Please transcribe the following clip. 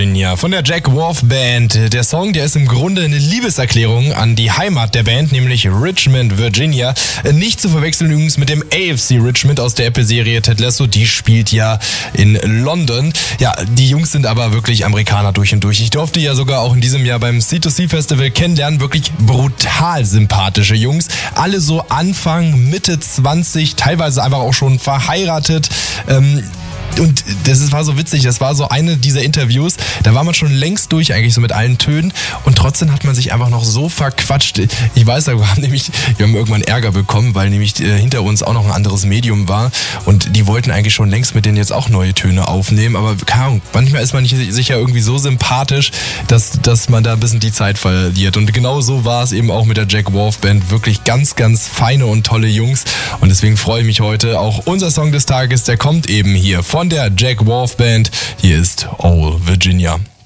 Ja, von der Jack Wolf Band. Der Song, der ist im Grunde eine Liebeserklärung an die Heimat der Band, nämlich Richmond, Virginia. Nicht zu verwechseln übrigens mit dem AFC Richmond aus der Apple-Serie Ted Lasso. Die spielt ja in London. Ja, die Jungs sind aber wirklich Amerikaner durch und durch. Ich durfte ja sogar auch in diesem Jahr beim C2C Festival kennenlernen. Wirklich brutal sympathische Jungs. Alle so Anfang, Mitte 20, teilweise einfach auch schon verheiratet. Und war so witzig, das war so eine dieser Interviews, da war man schon längst durch eigentlich so mit allen Tönen und trotzdem hat man sich einfach noch so verquatscht. Ich weiß, wir haben irgendwann Ärger bekommen, weil nämlich hinter uns auch noch ein anderes Medium war und die wollten eigentlich schon längst mit denen jetzt auch neue Töne aufnehmen, aber keine Ahnung, manchmal ist man nicht sicher irgendwie so sympathisch, dass man da ein bisschen die Zeit verliert und genau so war es eben auch mit der Jack Wolf Band, wirklich ganz, ganz feine und tolle Jungs und deswegen freue ich mich heute, auch unser Song des Tages, der kommt eben hier von der Jack Wolf Band. Hier ist Old Virginia.